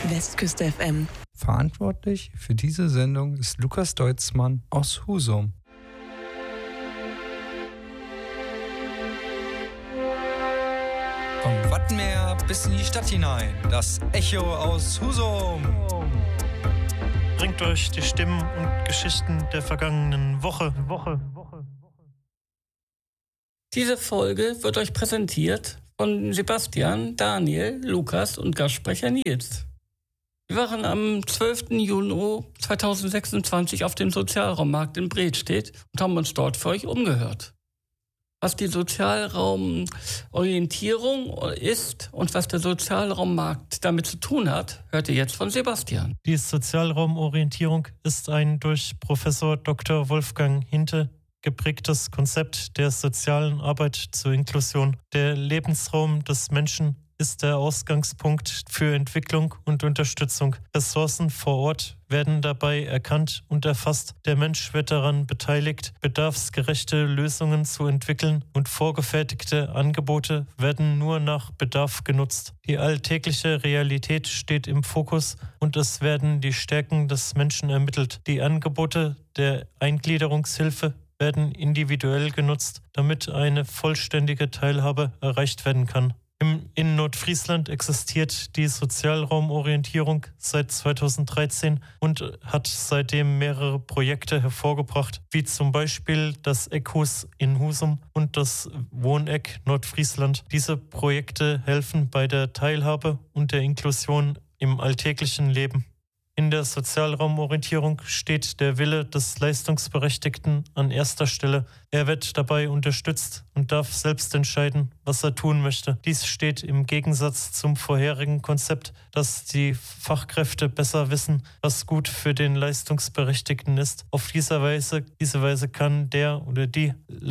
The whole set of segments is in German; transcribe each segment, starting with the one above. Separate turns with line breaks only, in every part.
Westküste FM.
Verantwortlich für diese Sendung ist Lukas Deutzmann aus Husum. Vom Wattenmeer bis in die Stadt hinein, das Echo aus Husum.
Bringt euch die Stimmen und Geschichten der vergangenen Woche.
Diese Folge wird euch präsentiert von Sebastian, Daniel, Lukas und Gastsprecher Nils. Wir waren am 12. Juni 2026 auf dem Sozialraummarkt in Bredstedt und haben uns dort für euch umgehört. Was die Sozialraumorientierung ist und was der Sozialraummarkt damit zu tun hat, hört ihr jetzt von Sebastian.
Die Sozialraumorientierung ist ein durch Professor Dr. Wolfgang Hinte geprägtes Konzept der sozialen Arbeit zur Inklusion. Der Lebensraum des Menschen ist der Ausgangspunkt für Entwicklung und Unterstützung. Ressourcen vor Ort werden dabei erkannt und erfasst. Der Mensch wird daran beteiligt, bedarfsgerechte Lösungen zu entwickeln und vorgefertigte Angebote werden nur nach Bedarf genutzt. Die alltägliche Realität steht im Fokus und es werden die Stärken des Menschen ermittelt. Die Angebote der Eingliederungshilfe werden individuell genutzt, damit eine vollständige Teilhabe erreicht werden kann. In Nordfriesland existiert die Sozialraumorientierung seit 2013 und hat seitdem mehrere Projekte hervorgebracht, wie zum Beispiel das Eckhus in Husum und das Wohneck Nordfriesland. Diese Projekte helfen bei der Teilhabe und der Inklusion im alltäglichen Leben. In der Sozialraumorientierung steht der Wille des Leistungsberechtigten an erster Stelle. Er wird dabei unterstützt und darf selbst entscheiden, was er tun möchte. Dies steht im Gegensatz zum vorherigen Konzept, dass die Fachkräfte besser wissen, was gut für den Leistungsberechtigten ist. Auf diese Weise kann der oder die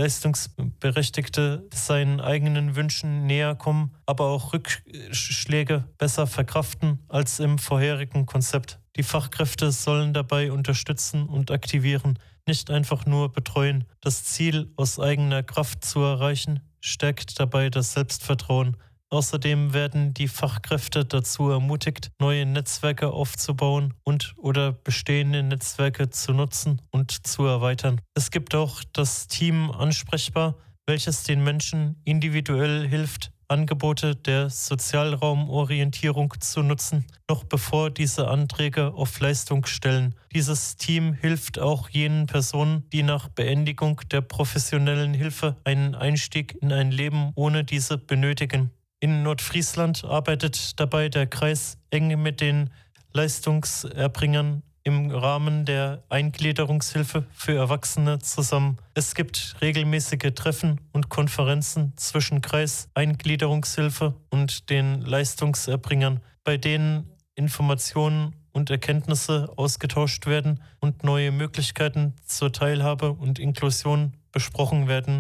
Leistungsberechtigte seinen eigenen Wünschen näher kommen, aber auch Rückschläge besser verkraften als im vorherigen Konzept. Die Fachkräfte sollen dabei unterstützen und aktivieren, nicht einfach nur betreuen. Das Ziel, aus eigener Kraft zu erreichen, stärkt dabei das Selbstvertrauen. Außerdem werden die Fachkräfte dazu ermutigt, neue Netzwerke aufzubauen oder bestehende Netzwerke zu nutzen und zu erweitern. Es gibt auch das Team Ansprechbar, welches den Menschen individuell hilft, Angebote der Sozialraumorientierung zu nutzen, noch bevor diese Anträge auf Leistung stellen. Dieses Team hilft auch jenen Personen, die nach Beendigung der professionellen Hilfe einen Einstieg in ein Leben ohne diese benötigen. In Nordfriesland arbeitet dabei der Kreis eng mit den Leistungserbringern im Rahmen der Eingliederungshilfe für Erwachsene zusammen. Es gibt regelmäßige Treffen und Konferenzen zwischen Kreis, Eingliederungshilfe und den Leistungserbringern, bei denen Informationen und Erkenntnisse ausgetauscht werden und neue Möglichkeiten zur Teilhabe und Inklusion besprochen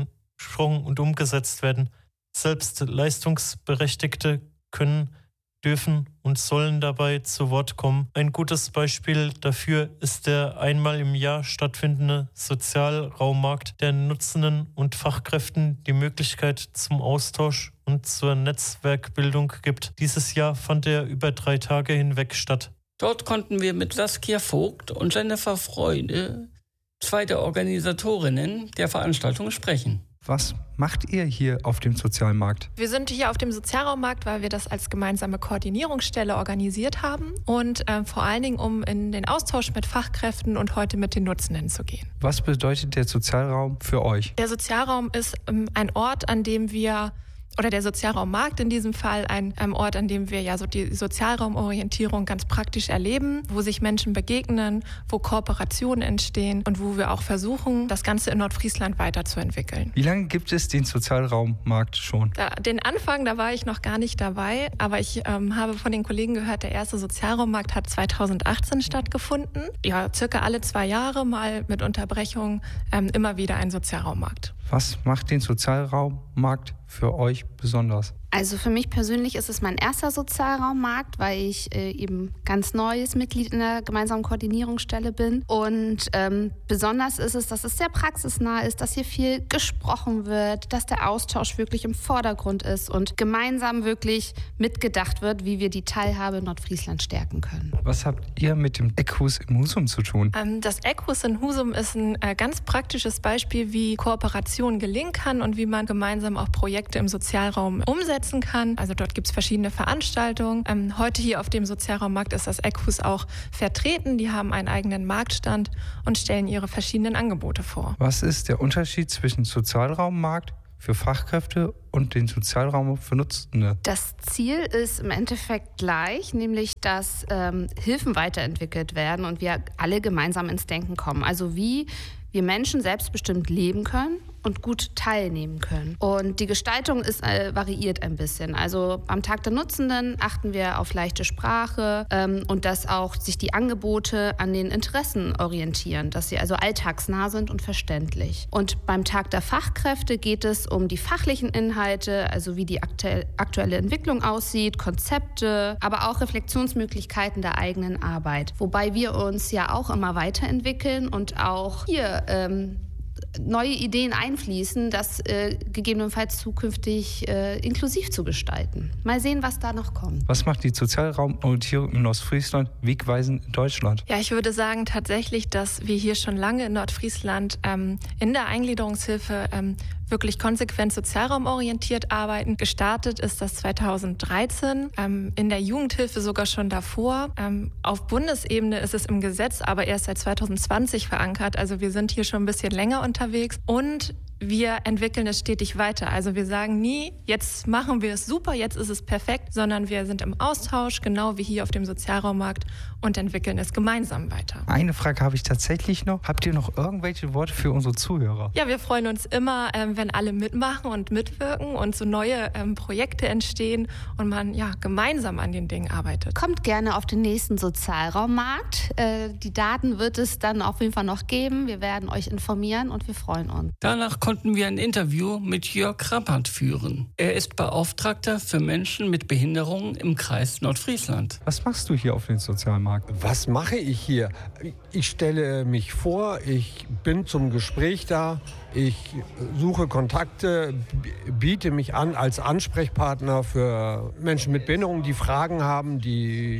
und umgesetzt werden. Selbst Leistungsberechtigte dürfen und sollen dabei zu Wort kommen. Ein gutes Beispiel dafür ist der einmal im Jahr stattfindende Sozialraummarkt, der Nutzenden und Fachkräften die Möglichkeit zum Austausch und zur Netzwerkbildung gibt. Dieses Jahr fand er über 3 Tage hinweg statt.
Dort konnten wir mit Saskia Vogt und Jennifer Freude, 2 der Organisatorinnen der Veranstaltung, sprechen.
Was macht ihr hier auf dem Sozialmarkt?
Wir sind hier auf dem Sozialraummarkt, weil wir das als gemeinsame Koordinierungsstelle organisiert haben und vor allen Dingen, um in den Austausch mit Fachkräften und heute mit den Nutzenden zu gehen.
Was bedeutet der Sozialraum für euch?
Der Sozialraum ist ein Ort, an dem wir oder der Sozialraummarkt in diesem Fall ein Ort, an dem wir ja so die Sozialraumorientierung ganz praktisch erleben, wo sich Menschen begegnen, wo Kooperationen entstehen und wo wir auch versuchen, das Ganze in Nordfriesland weiterzuentwickeln.
Wie lange gibt es den Sozialraummarkt schon?
Den Anfang, da war ich noch gar nicht dabei, aber ich habe von den Kollegen gehört, der erste Sozialraummarkt hat 2018 stattgefunden. Ja, circa alle 2 Jahre, mal mit Unterbrechung, immer wieder ein Sozialraummarkt.
Was macht den Sozialraummarkt für euch besonders?
Also für mich persönlich ist es mein erster Sozialraummarkt, weil ich eben ganz neues Mitglied in der gemeinsamen Koordinierungsstelle bin. Und besonders ist es, dass es sehr praxisnah ist, dass hier viel gesprochen wird, dass der Austausch wirklich im Vordergrund ist und gemeinsam wirklich mitgedacht wird, wie wir die Teilhabe in Nordfriesland stärken können.
Was habt ihr mit dem Eckhus im Husum zu tun?
Das Eckhus in Husum ist ein ganz praktisches Beispiel, wie Kooperation gelingen kann und wie man gemeinsam auch Projekte im Sozialraum umsetzen kann. Also dort gibt es verschiedene Veranstaltungen. Heute hier auf dem Sozialraummarkt ist das Eckhus auch vertreten. Die haben einen eigenen Marktstand und stellen ihre verschiedenen Angebote vor.
Was ist der Unterschied zwischen Sozialraummarkt für Fachkräfte und den Sozialraum für Nutzende?
Das Ziel ist im Endeffekt gleich, nämlich dass Hilfen weiterentwickelt werden und wir alle gemeinsam ins Denken kommen. Also wie wir Menschen selbstbestimmt leben können und gut teilnehmen können. Und die Gestaltung variiert ein bisschen. Also am Tag der Nutzenden achten wir auf leichte Sprache und dass auch sich die Angebote an den Interessen orientieren, dass sie also alltagsnah sind und verständlich. Und beim Tag der Fachkräfte geht es um die fachlichen Inhalte, also wie die aktuelle Entwicklung aussieht, Konzepte, aber auch Reflexionsmöglichkeiten der eigenen Arbeit. Wobei wir uns ja auch immer weiterentwickeln und auch hier neue Ideen einfließen, das gegebenenfalls zukünftig inklusiv zu gestalten. Mal sehen, was da noch kommt.
Was macht die Sozialraumorientierung in Nordfriesland wegweisend in Deutschland?
Ja, ich würde sagen tatsächlich, dass wir hier schon lange in Nordfriesland in der Eingliederungshilfe wirklich konsequent sozialraumorientiert arbeiten. Gestartet ist das 2013, in der Jugendhilfe sogar schon davor. Auf Bundesebene ist es im Gesetz aber erst seit 2020 verankert. Also wir sind hier schon ein bisschen länger unterwegs und wir entwickeln es stetig weiter. Also wir sagen nie, jetzt machen wir es super, jetzt ist es perfekt, sondern wir sind im Austausch, genau wie hier auf dem Sozialraummarkt und entwickeln es gemeinsam weiter.
Eine Frage habe ich tatsächlich noch. Habt ihr noch irgendwelche Worte für unsere Zuhörer?
Ja, wir freuen uns immer, wenn alle mitmachen und mitwirken und so neue Projekte entstehen und man ja gemeinsam an den Dingen arbeitet.
Kommt gerne auf den nächsten Sozialraummarkt. Die Daten wird es dann auf jeden Fall noch geben. Wir werden euch informieren und wir freuen uns.
Danach konnten wir ein Interview mit Jörg Rappert führen. Er ist Beauftragter für Menschen mit Behinderungen im Kreis Nordfriesland.
Was machst du hier auf dem Sozialmarkt?
Was mache ich hier? Ich stelle mich vor, ich bin zum Gespräch da, ich suche Kontakte, biete mich an als Ansprechpartner für Menschen mit Behinderungen, die Fragen haben, die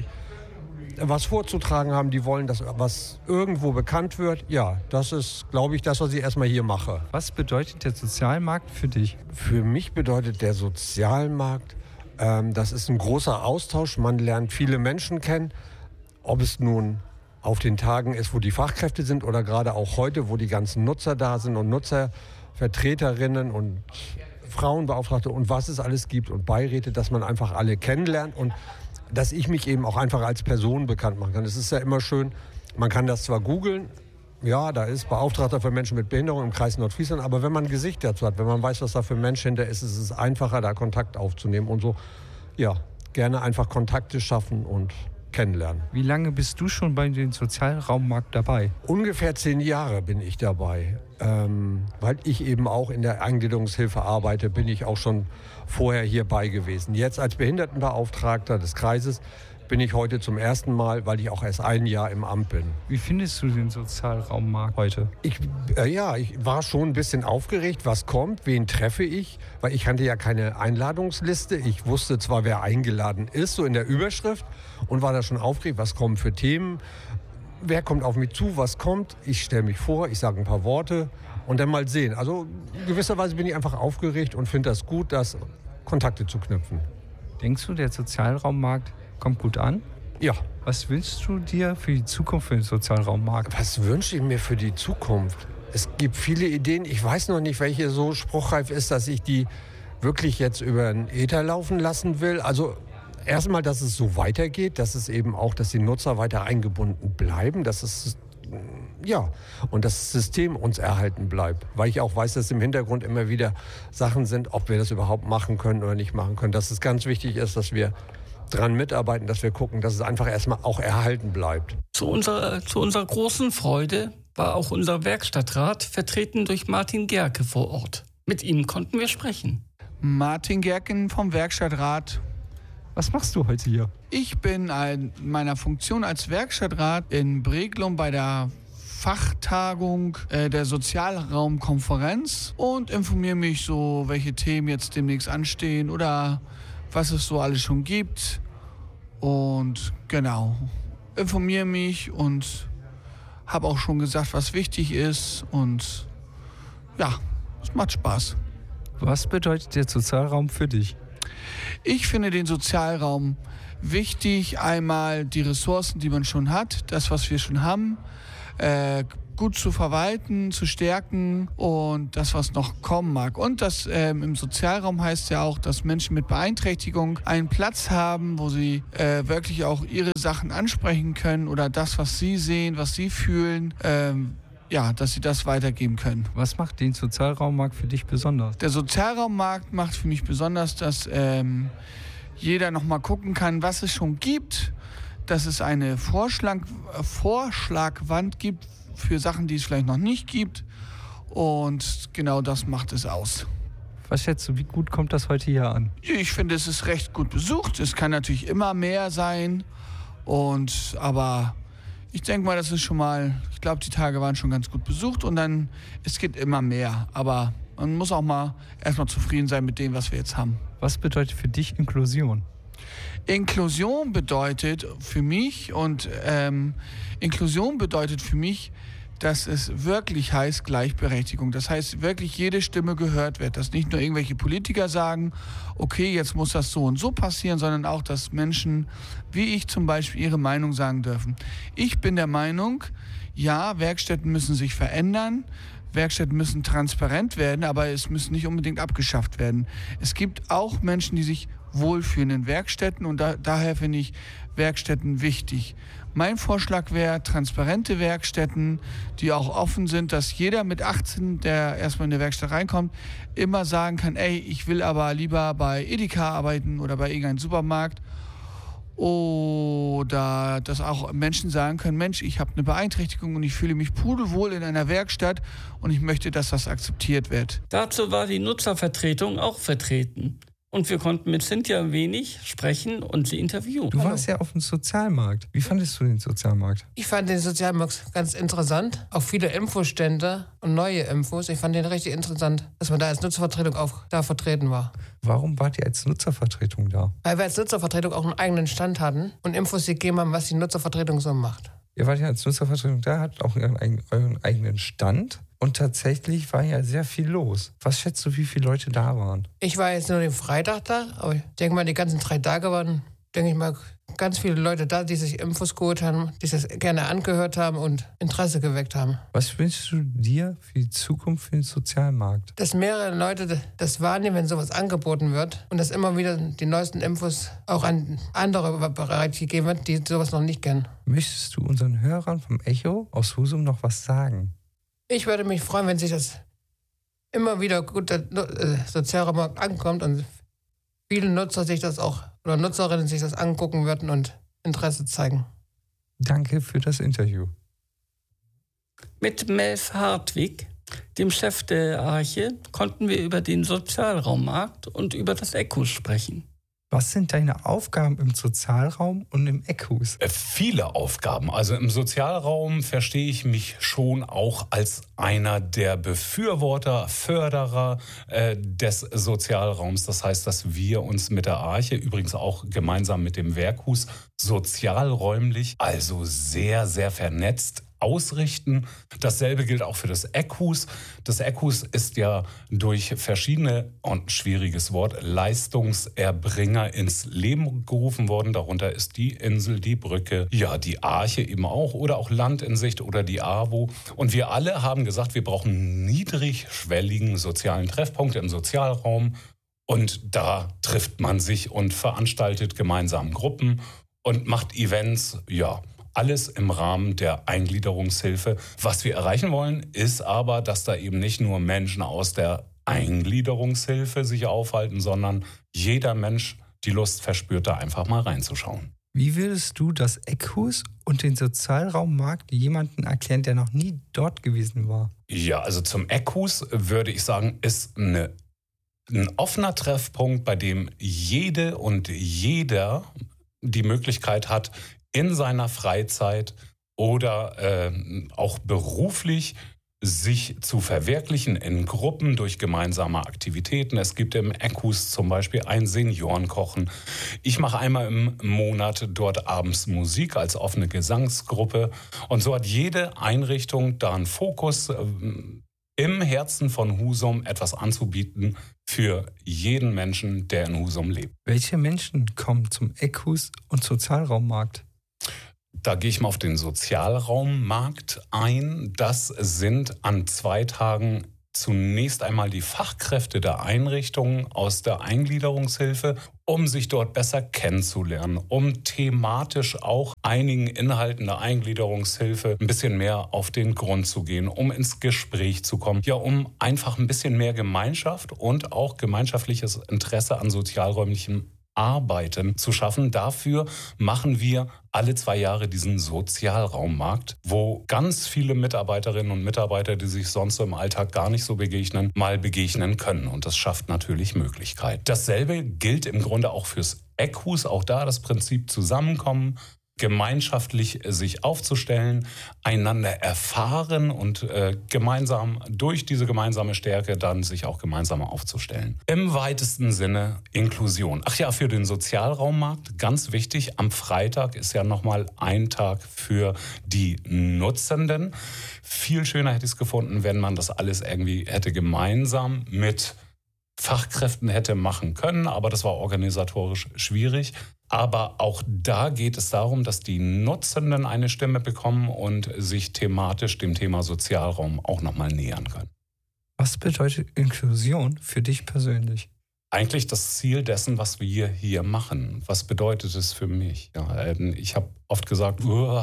was vorzutragen haben, die wollen, dass was irgendwo bekannt wird. Ja, das ist, glaube ich, das, was ich erstmal hier mache.
Was bedeutet der Sozialmarkt für dich?
Für mich bedeutet der Sozialmarkt, das ist ein großer Austausch. Man lernt viele Menschen kennen, ob es nun auf den Tagen ist, wo die Fachkräfte sind oder gerade auch heute, wo die ganzen Nutzer da sind und Nutzervertreterinnen und Frauenbeauftragte und was es alles gibt und Beiräte, dass man einfach alle kennenlernt und dass ich mich eben auch einfach als Person bekannt machen kann. Es ist ja immer schön, man kann das zwar googeln, ja, da ist Beauftragter für Menschen mit Behinderung im Kreis Nordfriesland, aber wenn man ein Gesicht dazu hat, wenn man weiß, was da für ein Mensch hinter ist, ist es einfacher, da Kontakt aufzunehmen und so, ja, gerne einfach Kontakte schaffen und kennenlernen.
Wie lange bist du schon bei dem Sozialraummarkt dabei?
Ungefähr 10 Jahre bin ich dabei. Weil ich eben auch in der Eingliederungshilfe arbeite, bin ich auch schon vorher hierbei gewesen. Jetzt als Behindertenbeauftragter des Kreises bin ich heute zum ersten Mal, weil ich auch erst ein Jahr im Amt bin.
Wie findest du den Sozialraummarkt heute?
Ich war schon ein bisschen aufgeregt, was kommt, wen treffe ich, weil ich kannte ja keine Einladungsliste. Ich wusste zwar, wer eingeladen ist, so in der Überschrift, und war da schon aufgeregt, was kommen für Themen, wer kommt auf mich zu, was kommt. Ich stelle mich vor, ich sage ein paar Worte und dann mal sehen. Also gewisserweise bin ich einfach aufgeregt und finde das gut, das Kontakte zu knüpfen.
Denkst du, der Sozialraummarkt kommt gut an?
Ja.
Was wünschst du dir für die Zukunft für den Sozialraummarkt?
Was wünsche ich mir für die Zukunft? Es gibt viele Ideen. Ich weiß noch nicht, welche so spruchreif ist, dass ich die wirklich jetzt über den Äther laufen lassen will. Also erstmal, dass es so weitergeht, dass es eben auch, dass die Nutzer weiter eingebunden bleiben, dass es und das System uns erhalten bleibt. Weil ich auch weiß, dass im Hintergrund immer wieder Sachen sind, ob wir das überhaupt machen können oder nicht machen können. Dass es ganz wichtig ist, dass wir dran mitarbeiten, dass wir gucken, dass es einfach erstmal auch erhalten bleibt.
Zu unserer großen Freude war auch unser Werkstattrat vertreten durch Martin Gerke vor Ort. Mit ihm konnten wir sprechen.
Martin Gerken vom Werkstattrat.
Was machst du heute hier?
Ich bin in meiner Funktion als Werkstattrat in Breglum bei der Fachtagung der Sozialraumkonferenz und informiere mich so, welche Themen jetzt demnächst anstehen oder was es so alles schon gibt. Und genau, informiere mich und habe auch schon gesagt, was wichtig ist. Und ja, es macht Spaß.
Was bedeutet der Sozialraum für dich?
Ich finde den Sozialraum wichtig. Einmal die Ressourcen, die man schon hat, das, was wir schon haben, gut zu verwalten, zu stärken und das, was noch kommen mag. Und das im Sozialraum heißt ja auch, dass Menschen mit Beeinträchtigung einen Platz haben, wo sie wirklich auch ihre Sachen ansprechen können oder das, was sie sehen, was sie fühlen, dass sie das weitergeben können.
Was macht den Sozialraummarkt für dich besonders?
Der Sozialraummarkt macht für mich besonders, dass jeder noch mal gucken kann, was es schon gibt, dass es eine Vorschlagwand gibt für Sachen, die es vielleicht noch nicht gibt. Und genau das macht es aus.
Was schätzt du, wie gut kommt das heute hier an?
Ich finde, es ist recht gut besucht. Es kann natürlich immer mehr sein. Aber ich denke mal, das ist schon mal, ich glaube, die Tage waren schon ganz gut besucht. Und dann, es geht immer mehr. Aber man muss auch mal erstmal zufrieden sein mit dem, was wir jetzt haben.
Was bedeutet für dich Inklusion?
Inklusion bedeutet für mich dass es wirklich heißt Gleichberechtigung. Das heißt, wirklich jede Stimme gehört wird. Dass nicht nur irgendwelche Politiker sagen, okay, jetzt muss das so und so passieren, sondern auch, dass Menschen, wie ich zum Beispiel, ihre Meinung sagen dürfen. Ich bin der Meinung, ja, Werkstätten müssen sich verändern. Werkstätten müssen transparent werden, aber es müssen nicht unbedingt abgeschafft werden. Es gibt auch Menschen, die sich wohlfühlen in Werkstätten und daher finde ich Werkstätten wichtig. Mein Vorschlag wäre transparente Werkstätten, die auch offen sind, dass jeder mit 18, der erstmal in eine Werkstatt reinkommt, immer sagen kann, ey, ich will aber lieber bei Edeka arbeiten oder bei irgendeinem Supermarkt. Oder dass auch Menschen sagen können, Mensch, ich habe eine Beeinträchtigung und ich fühle mich pudelwohl in einer Werkstatt und ich möchte, dass das akzeptiert wird.
Dazu war die Nutzervertretung auch vertreten. Und wir konnten mit Cynthia ein wenig sprechen und sie interviewen.
Du warst ja auf dem Sozialmarkt. Wie fandest du den Sozialmarkt?
Ich fand den Sozialmarkt ganz interessant. Auch viele Infostände und neue Infos. Ich fand den richtig interessant, dass man da als Nutzervertretung auch da vertreten war.
Warum wart ihr als Nutzervertretung da?
Weil wir als Nutzervertretung auch einen eigenen Stand hatten und Infos gegeben haben, was die Nutzervertretung so macht.
Ihr wart ja als Nutzervertretung da, hattet auch euren eigenen Stand. Und tatsächlich war ja sehr viel los. Was schätzt du, wie viele Leute da waren?
Ich war jetzt nur den Freitag da, aber ich denke mal, die ganzen 3 Tage waren, denke ich mal, ganz viele Leute da, die sich Infos geholt haben, die das gerne angehört haben und Interesse geweckt haben.
Was wünschst du dir für die Zukunft für den Sozialmarkt?
Dass mehrere Leute das wahrnehmen, wenn sowas angeboten wird und dass immer wieder die neuesten Infos auch an andere bereitgegeben wird, die sowas noch nicht kennen.
Möchtest du unseren Hörern vom Echo aus Husum noch was sagen?
Ich würde mich freuen, wenn sich das immer wieder gut der Sozialraummarkt ankommt und viele Nutzer sich das auch oder Nutzerinnen sich das angucken würden und Interesse zeigen.
Danke für das Interview.
Mit Melf Hartwig, dem Chef der Arche, konnten wir über den Sozialraummarkt und über das ECHUS sprechen.
Was sind deine Aufgaben im Sozialraum und im ECHUS?
Viele Aufgaben. Also im Sozialraum verstehe ich mich schon auch als einer der Befürworter, Förderer des Sozialraums. Das heißt, dass wir uns mit der Arche, übrigens auch gemeinsam mit dem Werkhus, sozialräumlich, also sehr, sehr vernetzt ausrichten. Dasselbe gilt auch für das ECHUS. Das ECHUS ist ja durch verschiedene, und schwieriges Wort, Leistungserbringer ins Leben gerufen worden. Darunter ist die Insel, die Brücke, ja, die Arche eben auch oder auch Land in Sicht oder die AWO. Und wir alle haben gesagt, wir brauchen niedrigschwelligen sozialen Treffpunkte im Sozialraum. Und da trifft man sich und veranstaltet gemeinsam Gruppen und macht Events, ja, alles im Rahmen der Eingliederungshilfe. Was wir erreichen wollen, ist aber, dass da eben nicht nur Menschen aus der Eingliederungshilfe sich aufhalten, sondern jeder Mensch die Lust verspürt, da einfach mal reinzuschauen.
Wie würdest du das ECHUS und den Sozialraummarkt jemandem erklären, der noch nie dort gewesen war?
Ja, also zum ECHUS würde ich sagen, ist eine Ein offener Treffpunkt, bei dem jede und jeder die Möglichkeit hat, in seiner Freizeit oder auch beruflich sich zu verwirklichen in Gruppen durch gemeinsame Aktivitäten. Es gibt im Eckhus zum Beispiel ein Seniorenkochen. Ich mache einmal im Monat dort abends Musik als offene Gesangsgruppe. Und so hat jede Einrichtung da einen Fokus, im Herzen von Husum etwas anzubieten für jeden Menschen, der in Husum lebt.
Welche Menschen kommen zum Eckhus und Sozialraummarkt?
Da gehe ich mal auf den Sozialraummarkt ein. Das sind an 2 Tagen zunächst einmal die Fachkräfte der Einrichtungen aus der Eingliederungshilfe, um sich dort besser kennenzulernen, um thematisch auch einigen Inhalten der Eingliederungshilfe ein bisschen mehr auf den Grund zu gehen, um ins Gespräch zu kommen, ja, um einfach ein bisschen mehr Gemeinschaft und auch gemeinschaftliches Interesse an sozialräumlichem Arbeiten zu schaffen. Dafür machen wir alle 2 Jahre diesen Sozialraummarkt, wo ganz viele Mitarbeiterinnen und Mitarbeiter, die sich sonst so im Alltag gar nicht so begegnen, mal begegnen können. Und das schafft natürlich Möglichkeiten. Dasselbe gilt im Grunde auch fürs Eckhus. Auch da das Prinzip Zusammenkommen, gemeinschaftlich sich aufzustellen, einander erfahren und gemeinsam durch diese gemeinsame Stärke dann sich auch gemeinsam aufzustellen. Im weitesten Sinne Inklusion. Ach ja, für den Sozialraummarkt ganz wichtig, am Freitag ist ja nochmal ein Tag für die Nutzenden. Viel schöner hätte ich es gefunden, wenn man das alles irgendwie hätte gemeinsam mit Fachkräften hätte machen können, aber das war organisatorisch schwierig. Aber auch da geht es darum, dass die Nutzenden eine Stimme bekommen und sich thematisch dem Thema Sozialraum auch nochmal nähern können.
Was bedeutet Inklusion für dich persönlich?
Eigentlich das Ziel dessen, was wir hier machen. Was bedeutet es für mich? Ja, ich habe oft gesagt,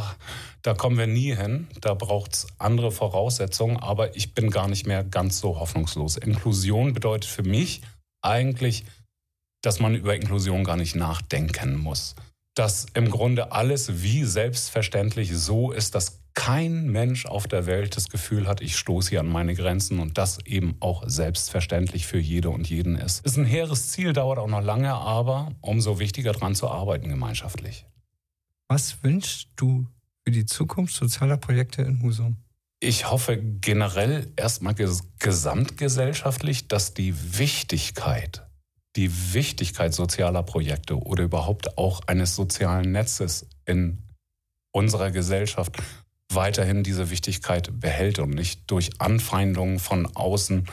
da kommen wir nie hin, da braucht es andere Voraussetzungen, aber ich bin gar nicht mehr ganz so hoffnungslos. Inklusion bedeutet für mich eigentlich, dass man über Inklusion gar nicht nachdenken muss. Dass im Grunde alles wie selbstverständlich so ist, dass kein Mensch auf der Welt das Gefühl hat, ich stoße hier an meine Grenzen und das eben auch selbstverständlich für jede und jeden ist. Ist ein hehres Ziel, dauert auch noch lange, aber umso wichtiger daran zu arbeiten gemeinschaftlich.
Was wünschst du für die Zukunft sozialer Projekte in Husum?
Ich hoffe generell erstmal gesamtgesellschaftlich, dass die Wichtigkeit sozialer Projekte oder überhaupt auch eines sozialen Netzes in unserer Gesellschaft weiterhin diese Wichtigkeit behält und nicht durch Anfeindungen von außen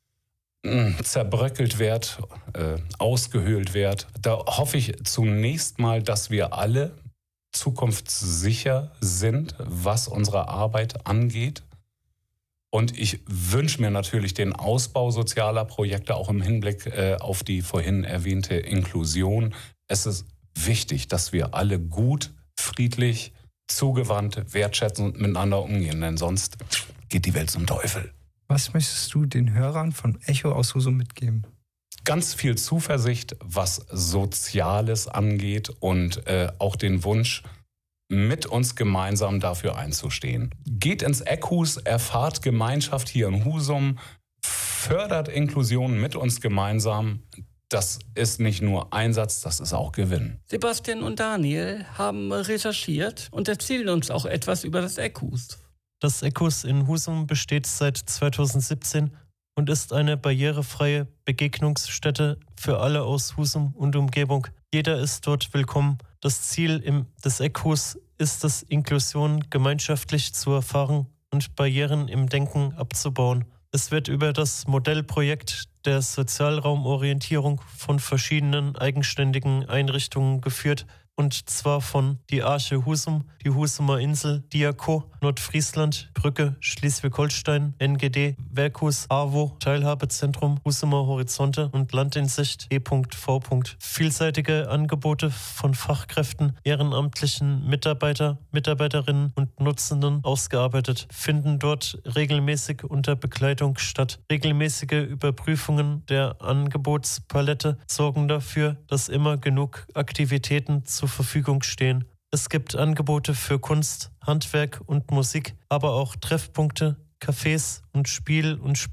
zerbröckelt wird, ausgehöhlt wird. Da hoffe ich zunächst mal, dass wir alle zukunftssicher sind, was unsere Arbeit angeht. Und ich wünsche mir natürlich den Ausbau sozialer Projekte auch im Hinblick auf die vorhin erwähnte Inklusion. Es ist wichtig, dass wir alle gut, friedlich, zugewandt, wertschätzend miteinander umgehen, denn sonst geht die Welt zum Teufel.
Was möchtest du den Hörern von Echo aus Husum mitgeben?
Ganz viel Zuversicht, was Soziales angeht und auch den Wunsch, mit uns gemeinsam dafür einzustehen. Geht ins Eckhus, erfahrt Gemeinschaft hier in Husum, fördert Inklusion mit uns gemeinsam. Das ist nicht nur Einsatz, das ist auch Gewinn.
Sebastian und Daniel haben recherchiert und erzählen uns auch etwas über das Eckhus.
Das Eckhus in Husum besteht seit 2017 und ist eine barrierefreie Begegnungsstätte für alle aus Husum und Umgebung. Jeder ist dort willkommen. Das Ziel des Eckhus ist es, Inklusion gemeinschaftlich zu erfahren und Barrieren im Denken abzubauen. Es wird über das Modellprojekt der Sozialraumorientierung von verschiedenen eigenständigen Einrichtungen geführt, und zwar von die Arche Husum, die Husumer Insel, Diako, Nordfriesland, Brücke, Schleswig-Holstein, NGD, Werkhus, AWO, Teilhabezentrum, Husumer Horizonte und Land in Sicht E.V. Vielseitige Angebote von Fachkräften, ehrenamtlichen Mitarbeiterinnen und Nutzenden ausgearbeitet, finden dort regelmäßig unter Begleitung statt. Regelmäßige Überprüfungen der Angebotspalette sorgen dafür, dass immer genug Aktivitäten zur Verfügung stehen. Es gibt Angebote für Kunst, Handwerk und Musik, aber auch Treffpunkte, Cafés und Spiel und Spaß.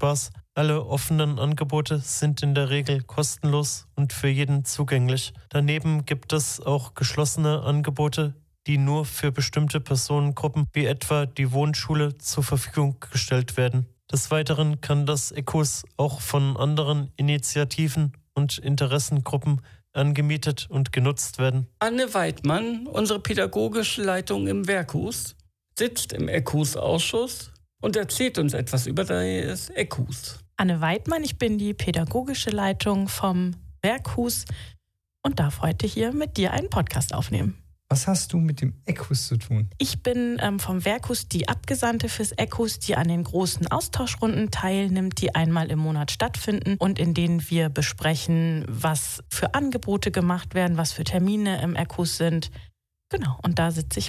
Alle offenen Angebote sind in der Regel kostenlos und für jeden zugänglich. Daneben gibt es auch geschlossene Angebote, die nur für bestimmte Personengruppen wie etwa die Wohnschule zur Verfügung gestellt werden. Des Weiteren kann das ECUS auch von anderen Initiativen und Interessengruppen angemietet und genutzt werden.
Anne Weidmann, unsere pädagogische Leitung im Werkhus, sitzt im ECUS-Ausschuss und erzählt uns etwas über das ECUS.
Anne Weidmann, ich bin die pädagogische Leitung vom Werkhus und darf heute hier mit dir einen Podcast aufnehmen.
Was hast du mit dem ECUS zu tun?
Ich bin vom Werkhus die Abgesandte fürs ECUS, die an den großen Austauschrunden teilnimmt, die einmal im Monat stattfinden und in denen wir besprechen, was für Angebote gemacht werden, was für Termine im ECUS sind. Genau, und da sitze ich